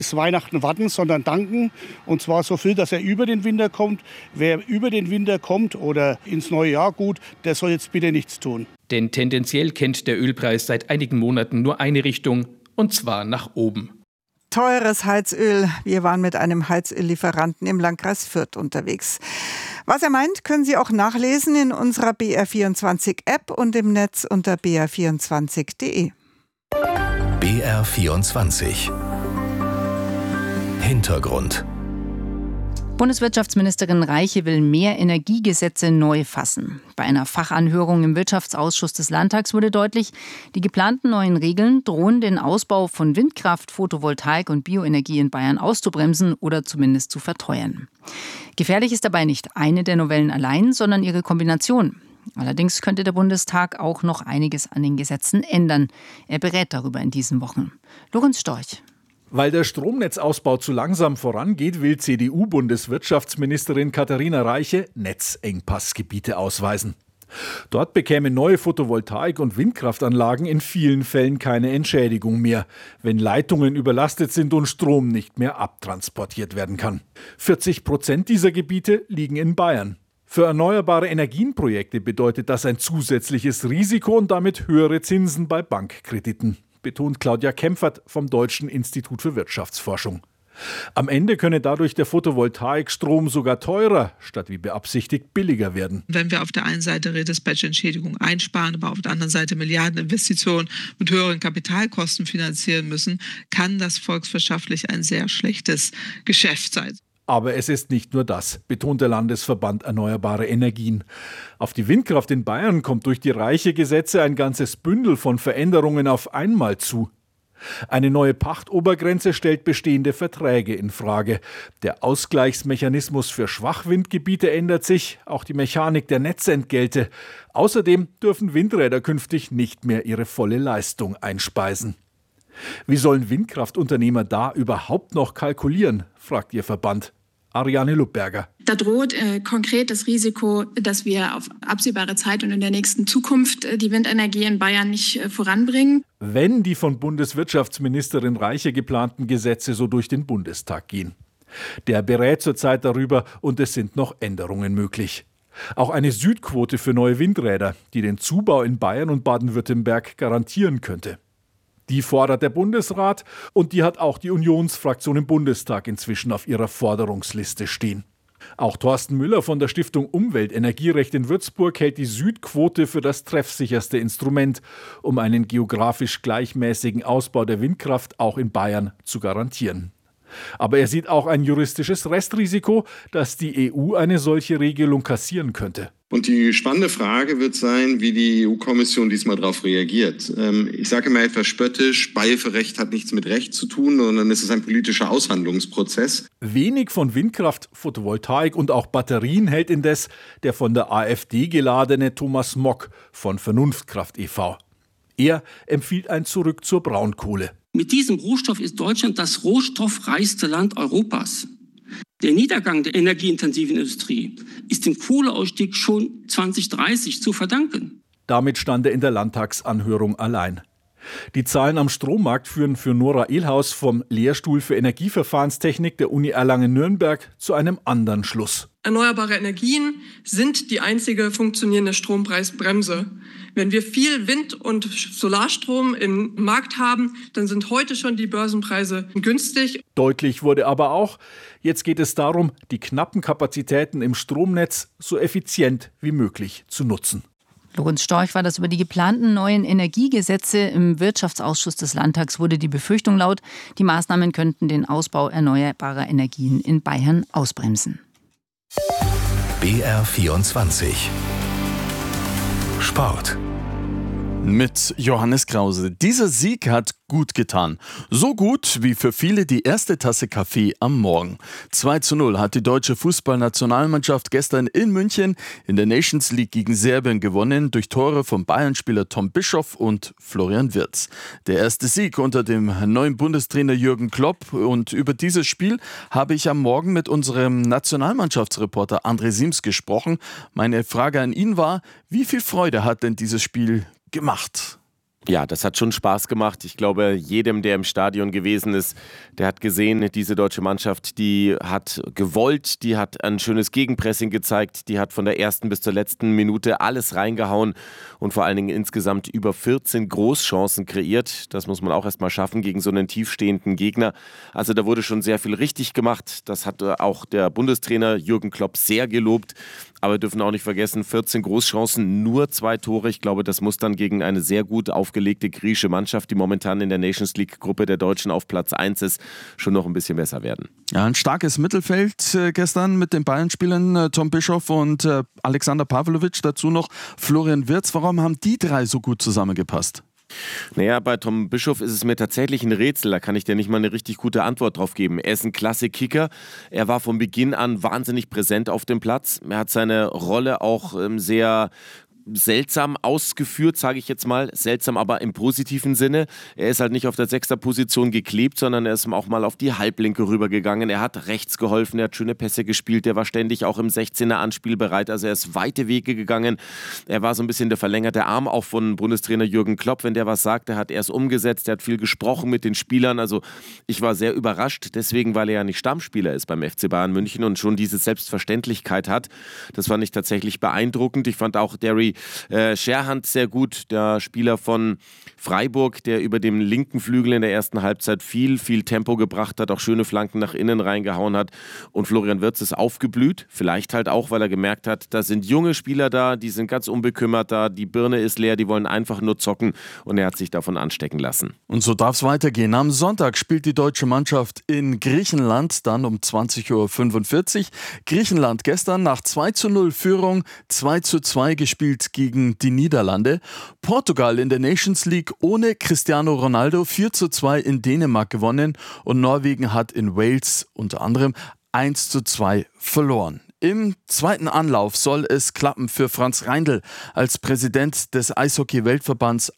das Weihnachten warten, sondern danken. Und zwar so viel, dass er über den Winter kommt. Wer über den Winter kommt oder ins neue Jahr gut, der soll jetzt bitte nichts tun. Denn tendenziell kennt der Ölpreis seit einigen Monaten nur eine Richtung, und zwar nach oben. Teures Heizöl. Wir waren mit einem Heizöllieferanten im Landkreis Fürth unterwegs. Was er meint, können Sie auch nachlesen in unserer BR24-App und im Netz unter br24.de. BR24 Hintergrund. Bundeswirtschaftsministerin Reiche will mehr Energiegesetze neu fassen. Bei einer Fachanhörung im Wirtschaftsausschuss des Landtags wurde deutlich, die geplanten neuen Regeln drohen den Ausbau von Windkraft, Photovoltaik und Bioenergie in Bayern auszubremsen oder zumindest zu verteuern. Gefährlich ist dabei nicht eine der Novellen allein, sondern ihre Kombination. Allerdings könnte der Bundestag auch noch einiges an den Gesetzen ändern. Er berät darüber in diesen Wochen. Lorenz Storch. Weil der Stromnetzausbau zu langsam vorangeht, will CDU-Bundeswirtschaftsministerin Katharina Reiche Netzengpassgebiete ausweisen. Dort bekämen neue Photovoltaik- und Windkraftanlagen in vielen Fällen keine Entschädigung mehr, wenn Leitungen überlastet sind und Strom nicht mehr abtransportiert werden kann. 40% dieser Gebiete liegen in Bayern. Für erneuerbare Energienprojekte bedeutet das ein zusätzliches Risiko und damit höhere Zinsen bei Bankkrediten, betont Claudia Kempfert vom Deutschen Institut für Wirtschaftsforschung. Am Ende könne dadurch der Photovoltaikstrom sogar teurer, statt wie beabsichtigt billiger werden. Wenn wir auf der einen Seite Redispatch-Entschädigung einsparen, aber auf der anderen Seite Milliardeninvestitionen mit höheren Kapitalkosten finanzieren müssen, kann das volkswirtschaftlich ein sehr schlechtes Geschäft sein. Aber es ist nicht nur das, betont der Landesverband Erneuerbare Energien. Auf die Windkraft in Bayern kommt durch die Reiche-Gesetze ein ganzes Bündel von Veränderungen auf einmal zu. Eine neue Pachtobergrenze stellt bestehende Verträge in Frage. Der Ausgleichsmechanismus für Schwachwindgebiete ändert sich, auch die Mechanik der Netzentgelte. Außerdem dürfen Windräder künftig nicht mehr ihre volle Leistung einspeisen. Wie sollen Windkraftunternehmer da überhaupt noch kalkulieren, fragt ihr Verband. Ariane Lubberger. Da droht konkret das Risiko, dass wir auf absehbare Zeit und in der nächsten Zukunft die Windenergie in Bayern nicht voranbringen. Wenn die von Bundeswirtschaftsministerin Reiche geplanten Gesetze so durch den Bundestag gehen. Der berät zurzeit darüber und es sind noch Änderungen möglich. Auch eine Südquote für neue Windräder, die den Zubau in Bayern und Baden-Württemberg garantieren könnte. Die fordert der Bundesrat und die hat auch die Unionsfraktion im Bundestag inzwischen auf ihrer Forderungsliste stehen. Auch Thorsten Müller von der Stiftung Umwelt-Energierecht in Würzburg hält die Südquote für das treffsicherste Instrument, um einen geografisch gleichmäßigen Ausbau der Windkraft auch in Bayern zu garantieren. Aber er sieht auch ein juristisches Restrisiko, dass die EU eine solche Regelung kassieren könnte. Und die spannende Frage wird sein, wie die EU-Kommission diesmal darauf reagiert. Ich sage immer etwas spöttisch, Beihilferecht hat nichts mit Recht zu tun, sondern es ist ein politischer Aushandlungsprozess. Wenig von Windkraft, Photovoltaik und auch Batterien hält indes der von der AfD geladene Thomas Mock von Vernunftkraft e.V. Er empfiehlt ein Zurück zur Braunkohle. Mit diesem Rohstoff ist Deutschland das rohstoffreichste Land Europas. Der Niedergang der energieintensiven Industrie ist dem Kohleausstieg schon 2030 zu verdanken. Damit stand er in der Landtagsanhörung allein. Die Zahlen am Strommarkt führen für Nora Ehlhaus vom Lehrstuhl für Energieverfahrenstechnik der Uni Erlangen-Nürnberg zu einem anderen Schluss. Erneuerbare Energien sind die einzige funktionierende Strompreisbremse. Wenn wir viel Wind- und Solarstrom im Markt haben, dann sind heute schon die Börsenpreise günstig. Deutlich wurde aber auch, jetzt geht es darum, die knappen Kapazitäten im Stromnetz so effizient wie möglich zu nutzen. Lorenz Storch war das. Über die geplanten neuen Energiegesetze im Wirtschaftsausschuss des Landtags wurde die Befürchtung laut, die Maßnahmen könnten den Ausbau erneuerbarer Energien in Bayern ausbremsen. BR24 Sport. Mit Johannes Krause. Dieser Sieg hat gut getan. So gut wie für viele die erste Tasse Kaffee am Morgen. 2:0 hat die deutsche Fußballnationalmannschaft gestern in München in der Nations League gegen Serbien gewonnen durch Tore von Bayern-Spieler Tom Bischoff und Florian Wirtz. Der erste Sieg unter dem neuen Bundestrainer Jürgen Klopp. Und über dieses Spiel habe ich am Morgen mit unserem Nationalmannschaftsreporter André Siems gesprochen. Meine Frage an ihn war, wie viel Freude hat denn dieses Spiel gemacht? Ja, das hat schon Spaß gemacht. Ich glaube, jedem, der im Stadion gewesen ist, der hat gesehen, diese deutsche Mannschaft, die hat gewollt, die hat ein schönes Gegenpressing gezeigt, die hat von der ersten bis zur letzten Minute alles reingehauen und vor allen Dingen insgesamt über 14 Großchancen kreiert. Das muss man auch erst mal schaffen gegen so einen tiefstehenden Gegner. Also da wurde schon sehr viel richtig gemacht. Das hat auch der Bundestrainer Jürgen Klopp sehr gelobt. Aber wir dürfen auch nicht vergessen, 14 Großchancen, nur 2 Tore. Ich glaube, das muss dann gegen eine sehr gut aufgelegte griechische Mannschaft, die momentan in der Nations League-Gruppe der Deutschen auf Platz 1 ist, schon noch ein bisschen besser werden. Ja, ein starkes Mittelfeld gestern mit den Bayern-Spielern Tom Bischoff und Alexander Pavlovic, dazu noch Florian Wirtz. Warum haben die drei so gut zusammengepasst? Naja, bei Tom Bischoff ist es mir tatsächlich ein Rätsel, da kann ich dir nicht mal eine richtig gute Antwort drauf geben. Er ist ein klasse Kicker, er war von Beginn an wahnsinnig präsent auf dem Platz, er hat seine Rolle auch sehr seltsam ausgeführt, sage ich jetzt mal. Seltsam, aber im positiven Sinne. Er ist halt nicht auf der 6er Position geklebt, sondern er ist auch mal auf die Halblinke rübergegangen. Er hat rechts geholfen, er hat schöne Pässe gespielt, er war ständig auch im 16er anspielbereit. Also er ist weite Wege gegangen. Er war so ein bisschen der verlängerte Arm auch von Bundestrainer Jürgen Klopp. Wenn der was sagt, er hat erst umgesetzt, er hat viel gesprochen mit den Spielern. Also ich war sehr überrascht, deswegen, weil er ja nicht Stammspieler ist beim FC Bayern München und schon diese Selbstverständlichkeit hat. Das fand ich tatsächlich beeindruckend. Ich fand auch Derry Scherhand sehr gut, der Spieler von Freiburg, der über dem linken Flügel in der ersten Halbzeit viel Tempo gebracht hat, auch schöne Flanken nach innen reingehauen hat. Und Florian Wirtz ist aufgeblüht, vielleicht halt auch, weil er gemerkt hat, da sind junge Spieler da, die sind ganz unbekümmert da, die Birne ist leer, die wollen einfach nur zocken und er hat sich davon anstecken lassen. Und so darf es weitergehen. Am Sonntag spielt die deutsche Mannschaft in Griechenland, dann um 20.45 Uhr. Griechenland gestern nach 2:0 Führung 2:2 gespielt gegen die Niederlande. Portugal in der Nations League ohne Cristiano Ronaldo 4:2 in Dänemark gewonnen und Norwegen hat in Wales unter anderem 1:2 verloren. Im zweiten Anlauf soll es klappen für Franz Reindl als Präsident des Eishockey-Weltverbands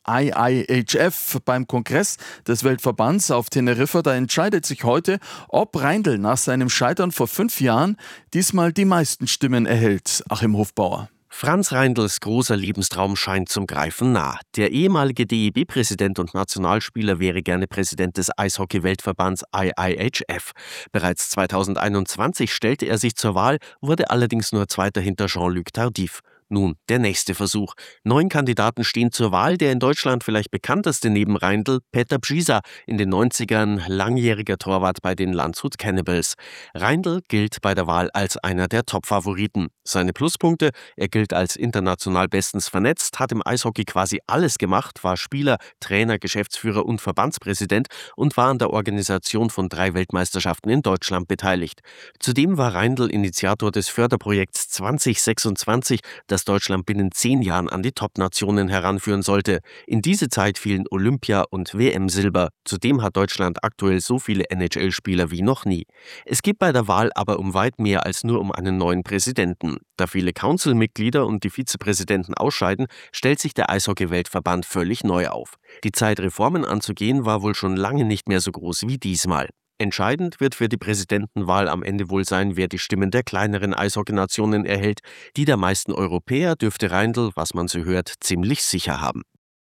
IIHF beim Kongress des Weltverbands auf Teneriffa. Da entscheidet sich heute, ob Reindl nach seinem Scheitern vor 5 Jahren diesmal die meisten Stimmen erhält. Achim Hofbauer. Franz Reindls großer Lebenstraum scheint zum Greifen nah. Der ehemalige DEB-Präsident und Nationalspieler wäre gerne Präsident des Eishockey-Weltverbands IIHF. Bereits 2021 stellte er sich zur Wahl, wurde allerdings nur Zweiter hinter Jean-Luc Tardif. Nun der nächste Versuch. 9 Kandidaten stehen zur Wahl. Der in Deutschland vielleicht bekannteste neben Reindl, Petr Bžíza, in den 90ern langjähriger Torwart bei den Landshut Cannibals. Reindl gilt bei der Wahl als einer der Top-Favoriten. Seine Pluspunkte: Er gilt als international bestens vernetzt, hat im Eishockey quasi alles gemacht, war Spieler, Trainer, Geschäftsführer und Verbandspräsident und war an der Organisation von 3 Weltmeisterschaften in Deutschland beteiligt. Zudem war Reindl Initiator des Förderprojekts 2026, das Deutschland binnen 10 Jahren an die Top-Nationen heranführen sollte. In diese Zeit fielen Olympia- und WM-Silber. Zudem hat Deutschland aktuell so viele NHL-Spieler wie noch nie. Es geht bei der Wahl aber um weit mehr als nur um einen neuen Präsidenten. Da viele Council-Mitglieder und die Vizepräsidenten ausscheiden, stellt sich der Eishockey-Weltverband völlig neu auf. Die Zeit, Reformen anzugehen, war wohl schon lange nicht mehr so groß wie diesmal. Entscheidend wird für die Präsidentenwahl am Ende wohl sein, wer die Stimmen der kleineren Eishockey-Nationen erhält. Die der meisten Europäer dürfte Reindl, was man so hört, ziemlich sicher haben.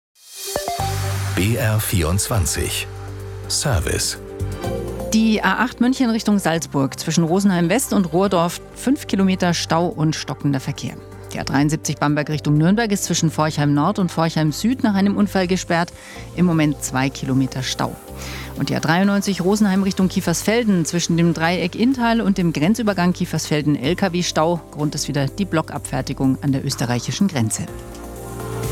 BR24 Service. Die A8 München Richtung Salzburg zwischen Rosenheim West und Rohrdorf 5 Kilometer Stau und stockender Verkehr. Die A73 Bamberg Richtung Nürnberg ist zwischen Forchheim Nord und Forchheim Süd nach einem Unfall gesperrt. Im Moment 2 Kilometer Stau. Und die A93 Rosenheim Richtung Kiefersfelden zwischen dem Dreieck Inntal und dem Grenzübergang Kiefersfelden LKW-Stau. Grund ist wieder die Blockabfertigung an der österreichischen Grenze.